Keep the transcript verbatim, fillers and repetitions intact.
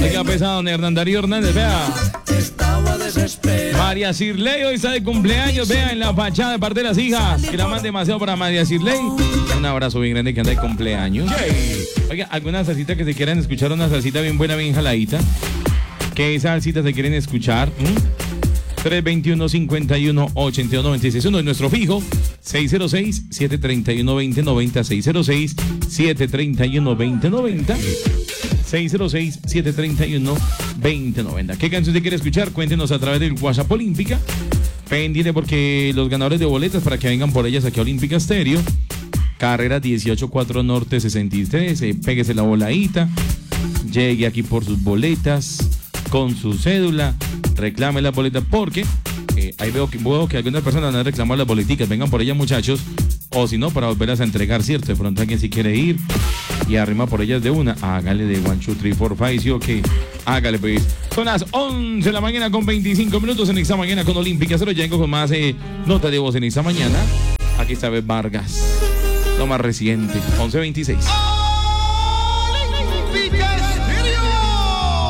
Oiga, pesado, don Hernán Darío Hernández, vea. María Cirley hoy está de cumpleaños, vea, en la fachada de parte de las hijas. Que la mande demasiado para María Cirley. Un abrazo bien grande que anda de cumpleaños. Oiga, ¿alguna salsita que se quieran escuchar? Una salsita bien buena, bien jaladita. ¿Qué salsita se quieren escuchar? ¿Mm? tres dos uno, cinco uno, ocho dos nueve seis uno es nuestro fijo. seis cero seis, siete tres uno, dos cero nueve cero. seis cero seis, siete tres uno, dos cero nueve cero. seis cero seis, siete tres uno, dos cero nueve cero. ¿Qué canción se quiere escuchar? Cuéntenos a través del WhatsApp Olímpica. Pendiente porque los ganadores de boletas para que vengan por ellas aquí a Olímpica Estéreo. Carrera dieciocho cuatro Norte sesenta y tres. Eh, péguese la voladita. Llegue aquí por sus boletas con su cédula. Reclame la boleta porque eh, ahí veo que, veo que algunas personas van a reclamar las boleticas. Vengan por ellas, muchachos. O si no, para volverlas a entregar, ¿cierto? De pronto alguien si quiere ir y arrima por ellas de una. Hágale de one, two, three, four, five, ¿sí o qué? Hágale, pues. Son las once de la mañana con veinticinco minutos en esta mañana con Olímpica. Se lo llego con más eh, nota de voz en esta mañana. Aquí está Beth Vargas. Lo más reciente, once veintiséis. Olímpica